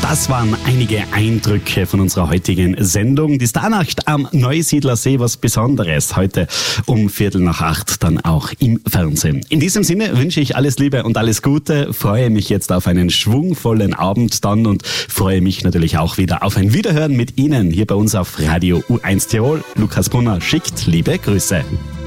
Das waren einige Eindrücke von unserer heutigen Sendung. Die Starnacht am Neusiedlersee, was Besonderes. Heute um 7:45 dann auch im Fernsehen. In diesem Sinne wünsche ich alles Liebe und alles Gute. Freue mich jetzt auf einen schwungvollen Abend dann und freue mich natürlich auch wieder auf ein Wiederhören mit Ihnen hier bei uns auf Radio U1 Tirol. Lukas Brunner schickt liebe Grüße.